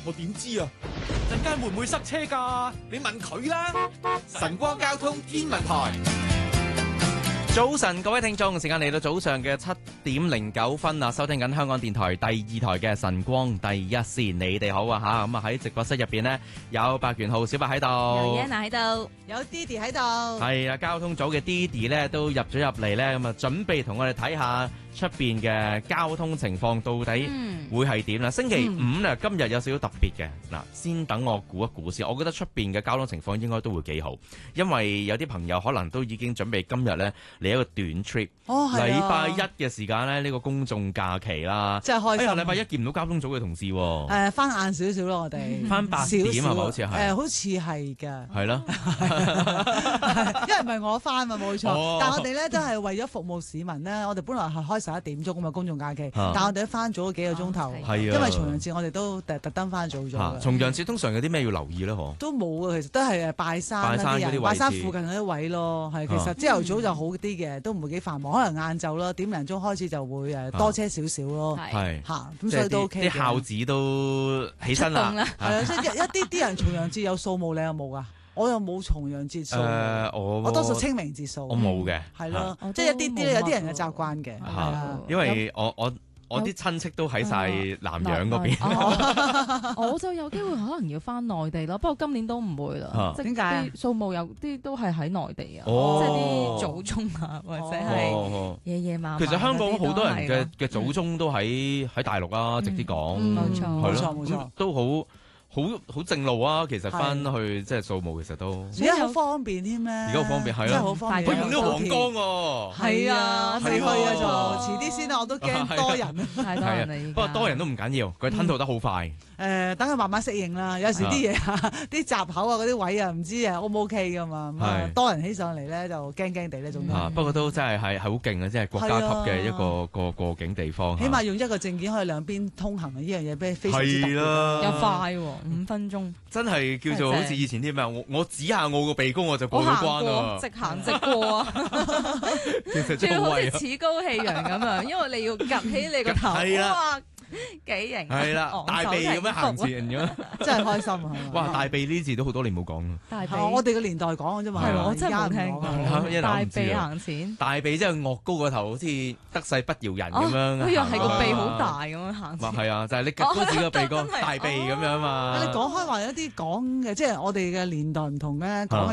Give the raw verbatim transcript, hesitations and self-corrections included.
我點知啊？陣間會唔會塞車㗎？你問佢啦。晨光交通天文台。 早晨，各位聽眾，時間嚟到早上嘅七點零九分啊！收聽緊香港電台第二台嘅晨光第一線，你哋好啊吓！咁啊喺直播室入邊呢，有白元浩、小白喺度， 有 Yana 喺度， 有 Didi 喺度， 係啊！交通組嘅 Didi 咧都入咗入嚟咧，咁啊準備同我哋睇下出邊嘅交通情況到底會係點啦？星期五咧，今日有少少特別嘅嗱，先等我估一估先。我覺得出邊嘅交通情況應該都會幾好，因為有啲朋友可能都已經準備今日咧嚟一個短 trip。 哦，係禮拜一嘅時間咧，呢個公眾假期啦， 真係開心。 哎呀，禮拜一見唔到交通組嘅同事喎。 誒，翻晏少少咯，我哋翻八點係咪？好似係誒，好似係㗎。 係咯， 因為唔係我翻嘛，冇錯。 哦但係我哋咧都係為咗服務市民咧，我哋本來係開十一點鐘咁嘛，公眾假期，但係我哋都翻早咗幾個鐘頭， 係啊， 因為重陽節我哋都特特登翻早咗嘅。 重陽節通常有啲咩要留意咧？嗬， 都冇啊，其實都係誒拜山啦啲人，拜山附近嗰啲位咯，係其實朝頭早就好啲嘅，都唔會幾繁忙，可能晏晝啦，點零鐘開始就會誒多車少少咯， 係嚇，咁所以都 OK 嘅。 啲孝子都起身啦， 係啊，即係一一啲啲人重陽節有掃墓，你有冇噶？我又冇重陽節掃， 我我多數清明節掃， 我冇嘅， 係咯，即係一啲啲有啲人嘅習慣嘅，係啊， 因為我我。我啲親戚都喺晒南洋嗰邊， 我就有機會可能要翻內地咯。不過今年都唔會啦。 點解？ 數目有啲都係喺內地啊， 哦、 即係啲祖宗啊，或者係爺爺嫲嫲。 其實香港好多人嘅嘅祖宗都喺喺大陸啊，直啲講， 冇錯冇錯冇錯， 都好。好好正路啊！其實翻去即係掃墓，其實都而家好方便添咩？ 而家好方便係咯， 真係好方便。 佢用呢個皇崗喎， 係啊，係去啊就遲啲先啦，我都驚多人， 太多人啦。 不過多人都唔緊要，佢吞吐得好快。 誒，等佢慢慢適應啦。有時啲嘢啊，啲閘口啊，嗰啲位啊，唔知啊 O 唔 OK 噶嘛？咁多人起上嚟咧，就驚驚地呢種。 不過都真係係係好勁啊！即係國家級嘅一個個過境地方。 起碼用一個證件可以兩邊通行啊！呢樣嘢俾非常之特別。 又快喎，五分鐘。 真係叫做好似以前啲咩，我我指下我個鼻哥我就過咗關啊！ 直行直過啊！ 其實仲要好似趾高氣揚咁樣，因為你要趌起你個頭。哇！幾型係啦，大鼻咁樣行前咁， 真係開心啊！ 哇，大鼻呢字都好多年冇講啦。 大鼻， 我哋個年代講嘅啫嘛， 我真係冇聽過。大鼻行前， 大鼻即係岳高個頭，好似得勢不饒人咁樣。 佢又係個鼻好大咁樣行前。 係啊，就係你趌高自己個鼻哥大鼻咁樣嘛。 你講開話有啲講嘅，即係我哋嘅年代唔同咧，講嘅